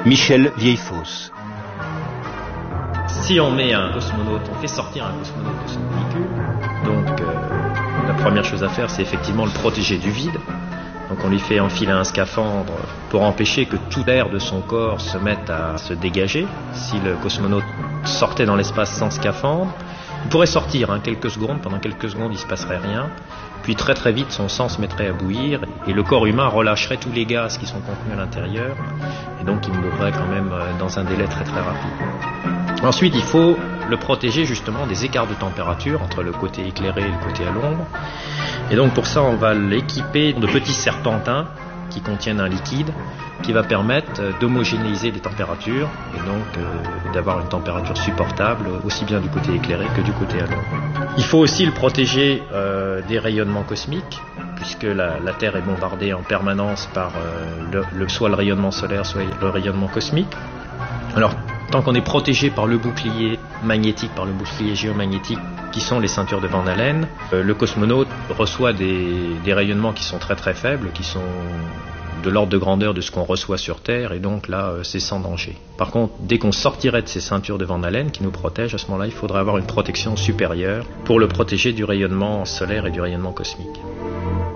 Michel Vieillefosse. Si on met un cosmonaute, on fait sortir un cosmonaute de son véhicule, donc la première chose à faire, c'est effectivement le protéger du vide. Donc on lui fait enfiler un scaphandre pour empêcher que tout l'air de son corps se mette à se dégager. Si le cosmonaute sortait dans l'espace sans scaphandre, il pourrait sortir quelques secondes, pendant quelques secondes il ne se passerait rien, puis très très vite son sang se mettrait à bouillir et le corps humain relâcherait tous les gaz qui sont contenus à l'intérieur, et donc il mourrait quand même dans un délai très très rapide. Ensuite il faut le protéger justement des écarts de température entre le côté éclairé et le côté à l'ombre, et donc pour ça on va l'équiper de petits serpentins qui contiennent un liquide qui va permettre d'homogénéiser les températures et donc d'avoir une température supportable aussi bien du côté éclairé que du côté à l'ombre. Il faut aussi le protéger des rayonnements cosmiques, puisque la Terre est bombardée en permanence par soit le rayonnement solaire, soit le rayonnement cosmique. Alors, tant qu'on est protégé par le bouclier magnétique, par le bouclier géomagnétique, qui sont les ceintures de Van Allen, le cosmonaute reçoit des rayonnements qui sont très très faibles, qui sont de l'ordre de grandeur de ce qu'on reçoit sur Terre, et donc là, c'est sans danger. Par contre, dès qu'on sortirait de ces ceintures de Van Allen qui nous protègent, à ce moment-là, il faudrait avoir une protection supérieure pour le protéger du rayonnement solaire et du rayonnement cosmique.